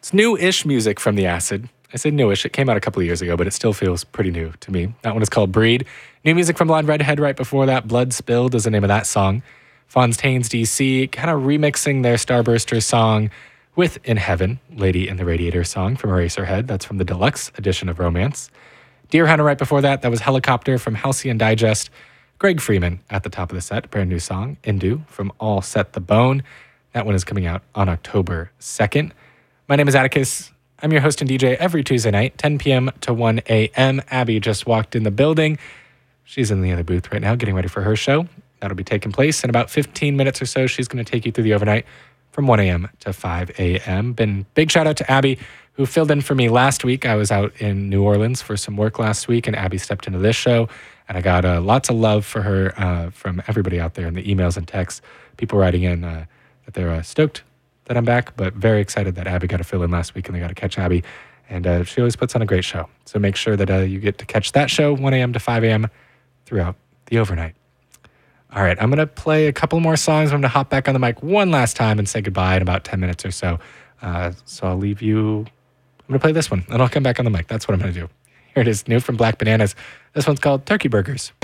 It's new-ish music from The Acid. I say newish. It came out a couple of years ago, but it still feels pretty new to me. That one is called Breed. New music from Blonde Redhead right before that. Blood Spilled is the name of that song. Fontaines DC kind of remixing their Starburster song with In Heaven, Lady in the Radiator song from Eraserhead. That's from the deluxe edition of Romance. Deer Hunter right before that. That was Helicopter from Halcyon Digest. Greg Freeman at the top of the set. Brand new song, Indu, from All Set the Bone. That one is coming out on October 2nd. My name is Atticus. I'm your host and DJ every Tuesday night, 10 p.m. to 1 a.m. Abby just walked in the building. She's in the other booth right now getting ready for her show. That'll be taking place in about 15 minutes or so. She's going to take you through the overnight from 1 a.m. to 5 a.m. Big shout out to Abby, who filled in for me last week. I was out in New Orleans for some work last week, and Abby stepped into this show. And I got lots of love for her from everybody out there in the emails and texts. People writing in that they're stoked that I'm back, but very excited that Abby got to fill in last week and they got to catch Abby. And she always puts on a great show. So make sure that you get to catch that show 1 a.m. to 5 a.m. throughout the overnight. All right, I'm going to play a couple more songs. I'm going to hop back on the mic one last time and say goodbye in about 10 minutes or so. So I'll leave you. I'm going to play this one, and I'll come back on the mic. That's what I'm going to do. Here it is, new from Black Bananas. This one's called Turkey Burgers.